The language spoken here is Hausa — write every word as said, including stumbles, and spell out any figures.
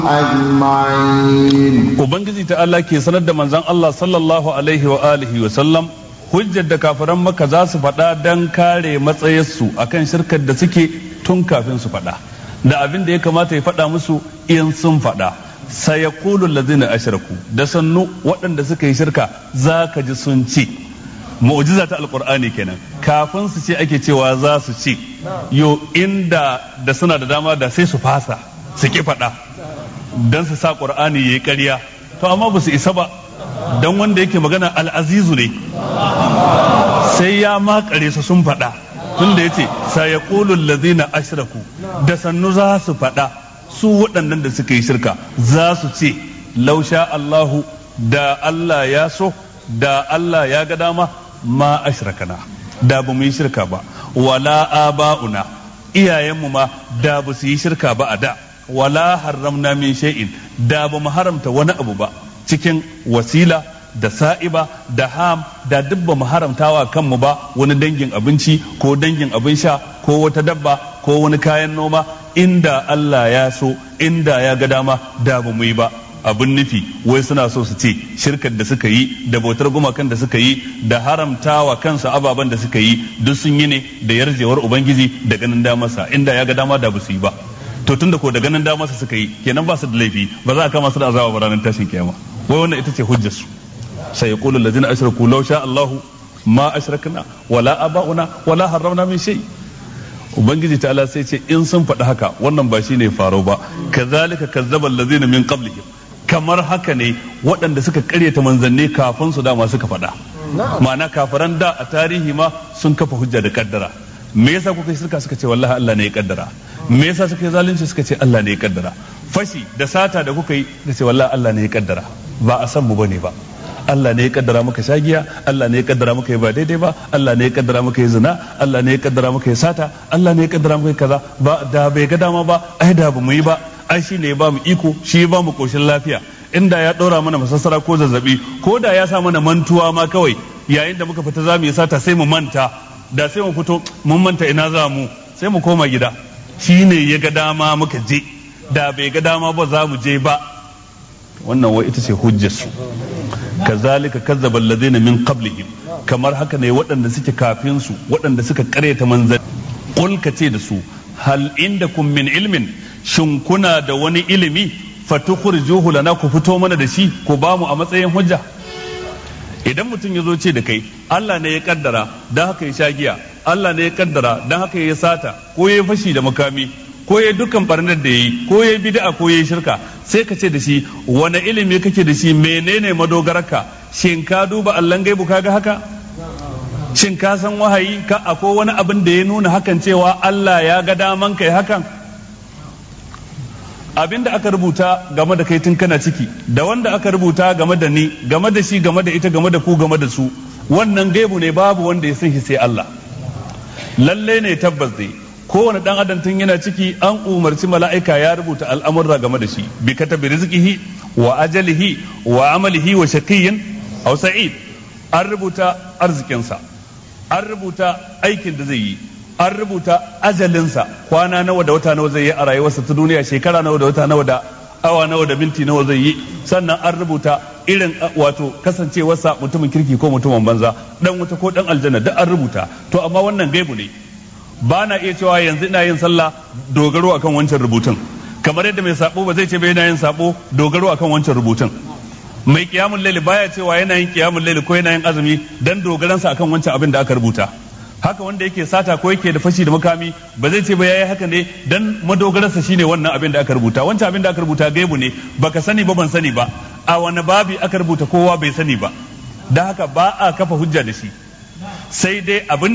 أجمعين. Ubangiji ta Allah ke sanar da manzon Allah sallallahu alaihi wa alihi wa sallam hujjar da kafiran Makka za su faɗa don kare matsayarsu akan shirkar da suke tun kafin su faɗa da abin da ya kamata ya faɗa musu in sun faɗa. Sayaqulu allazina ashraku, da sannu waɗanda suka yi shirka za ka ji sun ce, mu'jiza ta alqur'ani kenan, kafin su ce ake cewa za su ce, yo inda da suna da dama da sai su fasa su ki faɗa dan su sa qur'ani yayi ƙarya, to amma ba su isa ba dan wanda yake magana al'azizu ne sai ya makare su sun faɗa, tunda yace sayaqulu allazina ashraku, da sannu za su faɗa su waɗannan da suka yi shirka za su ce lausha Allahu, da Allah ya so, da Allah ya ga dama ma ashrakana, da ba mu yi shirka ba, wala aba'una, iyayenmu ma da ba su yi shirka ba a da, wala haramna min shay'in, da ba mu haramta wani abu ba cikin wasila da sa'iba da ham, da duk ba mu haramtawa kanmu ba wani dangin abinci ko dangin abin sha ko wata dabba ko wani kayan noma, inda Allah ya so, inda ya ga dama da ba mu yi ba. Abin nufi wai suna so su ce shirkar da suka yi da bautar gumakan da suka yi da haramtawa kansu ababen da suka yi duk sun yi ne da yarjewar ubangiji da ganin damarsa, inda ya ga dama da ba su yi ba. To tunda ko da ganin damarsa suka yi kenan ba su da laifi, ba za a kama su da azaba ba ranar tashin kiyama. Wai wannan ita ce hujjar su. Sai yaqulu allazina ashraku law sha Allahu ma ashrakna wala aba'una wala harramna min shay. Ubangiji ta Allah sai ce in sun faɗi haka wannan ba shine faro ba, kazalika kazzaba allazina min qablihim, kamar haka ne waɗanda suka karyata manzanni kafin su dama suka faɗa. Ma'ana kafiran da a tarihi ma sun kafa hujja da kaddara. Me yasa kuka yi shirka suka ce wallahi Allah ne ya kaddara. Me yasa suka yi zalunci suka ce Allah ne ya kaddara. Fashi da sata da kuka yi suka ce wallahi Allah ne ya kaddara. Ba a san mu bane ba. Allah ne ya kaddara muka shagiya, Allah ne ya kaddara muka yi ba daidai ba, Allah ne ya kaddara muka yi zina, Allah ne ya kaddara muka yi sata, Allah ne ya kaddara muka yi kaza, ba da bai ga dama ba, ai da ba mu yi ba, ai shi ne ya ba mu iko, shi ya ba mu koshin lafiya. Inda ya ɗora mana masassara ko zazzabi, ko da ya sa mana mantuwa ma kawai, yayin da muka fita za mu yi sata sai mu manta, da sai mu fito mun manta ina za mu, sai mu koma gida. Shi ne ya ga dama muka je, da bai ga dama ba za mu je ba. Wannan wai ita ce hujjarsu. Kazalika kazzaba alladhina min qablihim, kamar haka ne waɗanda suke kafin su, waɗanda suka ƙaryata manzanni. Qul ka ce da su, hal indakum min ilmin, shin kuna da wani ilimi fatukhrijuhu lana, ku fito mana da shi ku ba mu a matsayin hujja. Idan mutum ya zo ce da kai Allah ne ya kaddara dan haka ya sha giya, Allah ne ya kaddara dan haka ya sata ko ya fashi da makami ko ya dukkan barnar da yayi ko ya bid'a ko ya shirka, sai ka ce da shi wani ilimi kake da shi, menene madogararka, shin ka duba Allahn gaibu kaga haka, shin ka san wahayi ka akwai wani abin da ya nuna hakan cewa Allah ya ga daman kai hakan. Abin da aka rubuta game da kai tun kana ciki da wanda aka rubuta game da ni, game da shi, game da ita, game da ku, game da su, wannan gaibu ne, babu wanda ya san shi sai Allah. Lalle ne tabbas dai kowane dan adam tun yana ciki an umarci mala'ika ya rubuta al'amurra game da shi, bi katabi rizqihi wa ajalihi wa amalihi wa shaqiyyin aw sa'id. An rubuta arzikinsa, an rubuta aikin da zai yi, an rubuta ajalinsa, kwana nawa da wata nawa zai yi a rayuwarsa ta duniya, shekara nawa da wata nawa da awa nawa da minti nawa zai yi, sannan an rubuta irin wato kasancewarsa mutumin kirki ko mutumin banza, dan wuta ko dan aljanna, duk an rubuta. To amma wannan gaibu ne, ba na iya cewa yanzu ina yin sallah dogaro akan wancan rubutun, kamar yadda mai sabo ba zai ce ba yana yin sabo dogaro akan wancan rubutun. Mai kiyamul laili baya cewa yana yin kiyamul laili ko yana yin azumi dan dogaransa akan wancan abin da aka rubuta. Haka wanda yake sata ko yake da fashi da makami ba zai ce ba yayi haka ne dan madogararsa shine wannan abin da aka rubuta. Wancan abin da aka rubuta gaibu ne, baka sani ba ban sani ba, a wani babi aka rubuta kowa bai sani ba, dan haka ba a kafa hujja da shi, sai dai abin